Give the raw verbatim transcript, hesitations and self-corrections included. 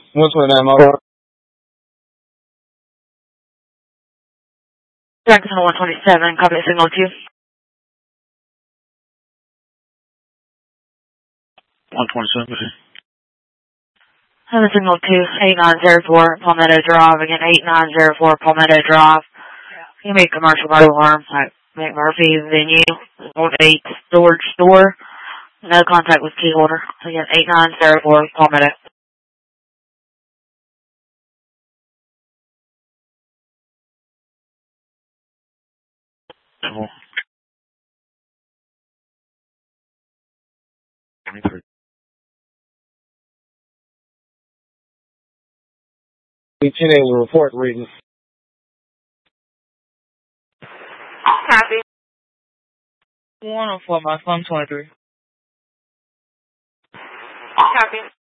one twenty-nine Motor. Jackson one twenty-seven, copy signal two. one twenty-seven. Have a signal two, eight nine zero four, Palmetto Drive. Again, eight nine zero four, Palmetto Drive. You make commercial motor alarm at McMurphy venue, one eight storage store. No contact with key holder. Again, eight nine zero four, Palmetto. Oh. twenty-three. ten eight will report reading. Copy. one oh four, my phone twenty-three. Copy.